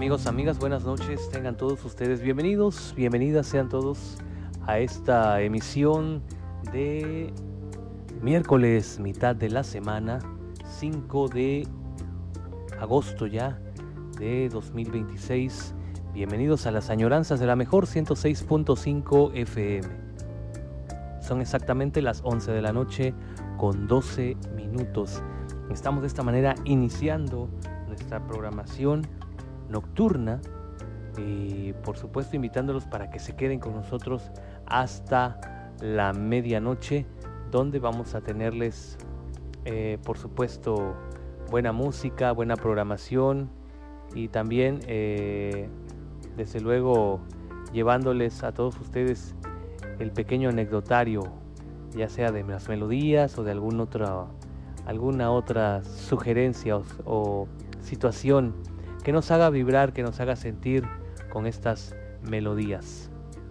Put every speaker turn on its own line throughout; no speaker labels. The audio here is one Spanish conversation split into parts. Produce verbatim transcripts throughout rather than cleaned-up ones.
amigos, amigas? Buenas noches, tengan todos ustedes bienvenidos, bienvenidas sean todos a esta emisión de miércoles, mitad de la semana, cinco de agosto ya de dos mil veintiséis. Bienvenidos a las añoranzas de la mejor ciento seis punto cinco F M. Son exactamente las once de la noche con doce minutos. Estamos de esta manera iniciando nuestra programación nocturna y por supuesto invitándolos para que se queden con nosotros hasta la medianoche, donde vamos a tenerles eh, por supuesto buena música, buena programación y también eh, desde luego llevándoles a todos ustedes el pequeño anecdotario, ya sea de las melodías o de algún otra, alguna otra sugerencia o, o situación que nos haga vibrar, que nos haga sentir con estas melodías.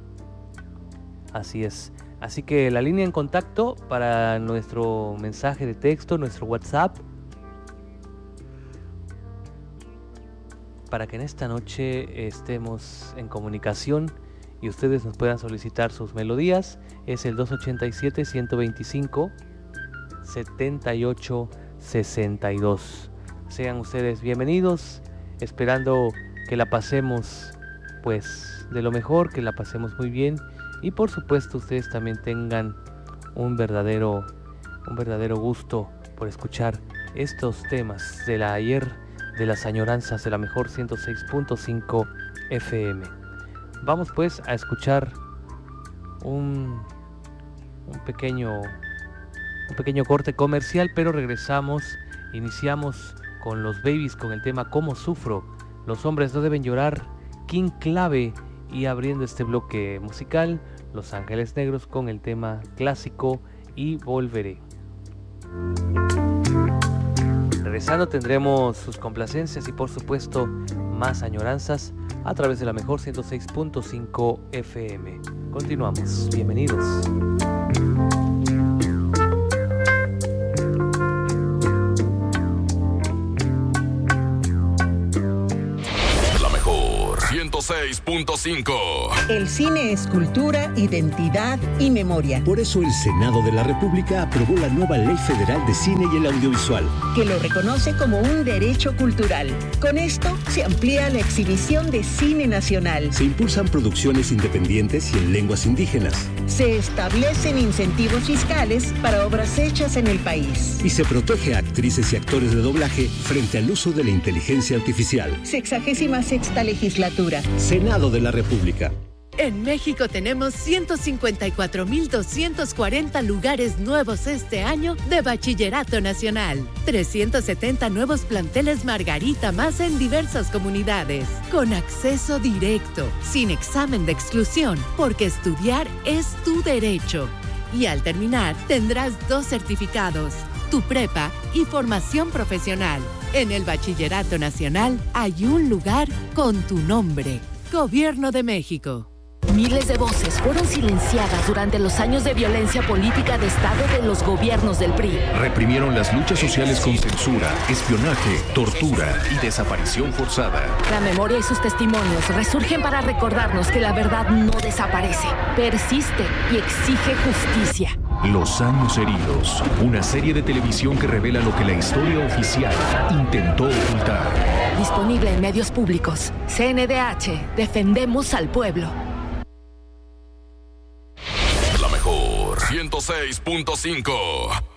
Así es. Así que la línea en contacto para nuestro mensaje de texto, nuestro WhatsApp, para que en esta noche estemos en comunicación y ustedes nos puedan solicitar sus melodías, es el dos ochenta y siete, ciento veinticinco, setenta y ocho, sesenta y dos. Sean ustedes bienvenidos, esperando que la pasemos pues de lo mejor, que la pasemos muy bien y por supuesto ustedes también tengan un verdadero, un verdadero gusto por escuchar estos temas de la ayer de las añoranzas de la mejor ciento seis punto cinco F M. Vamos pues a escuchar un, un pequeño un pequeño corte comercial, pero regresamos, iniciamos con los Babies con el tema Cómo Sufro, Los Hombres No Deben Llorar, King Clave, y abriendo este bloque musical, Los Ángeles Negros con el tema clásico Y Volveré. Regresando tendremos sus complacencias y por supuesto más añoranzas a través de la mejor ciento seis punto cinco F M. Continuamos, bienvenidos.
ciento seis punto cinco.
El cine es cultura, identidad y memoria.
Por eso el Senado de la República aprobó la nueva Ley Federal de Cine y el Audiovisual,
que lo reconoce como un derecho cultural. Con esto se amplía la exhibición de cine nacional.
Se impulsan producciones independientes y en lenguas indígenas.
Se establecen incentivos fiscales para obras hechas en el país.
Y se protege a actrices y actores de doblaje frente al uso de la inteligencia artificial.
Sexagésima sexta legislatura.
Senado de la República.
En México tenemos ciento cincuenta y cuatro mil doscientos cuarenta lugares nuevos este año de Bachillerato Nacional. trescientos setenta nuevos planteles Margarita más en diversas comunidades. Con acceso directo, sin examen de exclusión, porque estudiar es tu derecho. Y al terminar, tendrás dos certificados, tu prepa y formación profesional. En el Bachillerato Nacional hay un lugar con tu nombre. Gobierno de México.
Miles de voces fueron silenciadas durante los años de violencia política de Estado de los gobiernos del P R I.
Reprimieron las luchas sociales con censura, espionaje, tortura y desaparición forzada.
La memoria y sus testimonios resurgen para recordarnos que la verdad no desaparece, persiste y exige justicia.
Los años heridos, una serie de televisión que revela lo que la historia oficial intentó ocultar.
Disponible en medios públicos. C N D H, defendemos al pueblo.
La mejor ciento seis punto cinco.